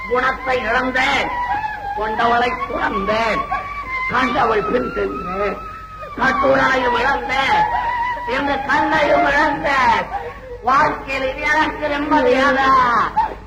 குணத்தை இழந்தேன், கொண்டவளை துறந்தேன், கண்டவள் பின் சென்றேன், கட்டுடலையும் இழந்தேன், எங்க கண்ணையும் இழந்தேன். வாழ்க்கையில் எனக்கு நிம்மதியாக